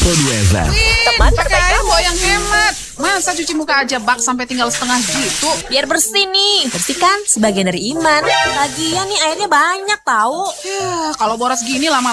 102 FM. Teman Pakai terbaik air kamu. bawa yang hemat. Masa cuci muka aja bak sampai tinggal setengah gitu? Biar bersih nih. Bersih kan sebagian dari iman. Lagian nih airnya banyak tahu. Ya, kalau boros gini lama